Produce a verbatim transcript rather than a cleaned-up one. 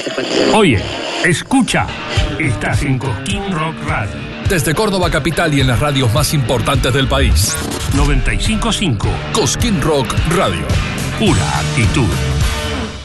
Oye, escucha, estás en Cosquín Rock Radio. Desde Córdoba capital y en las radios más importantes del país. noventa y cinco punto cinco Cosquín Rock Radio. Pura actitud.